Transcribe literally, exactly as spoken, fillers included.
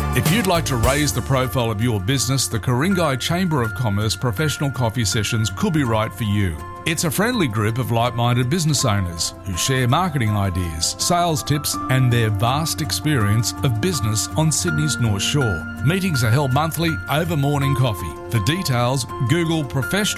If you'd like to raise the profile of your business, the Ku-ring-gai Chamber of Commerce Professional Coffee Sessions could be right for you. It's a friendly group of like-minded business owners who share marketing ideas, sales tips and their vast experience of business on Sydney's North Shore. Meetings are held monthly over morning coffee. For details, Google Professional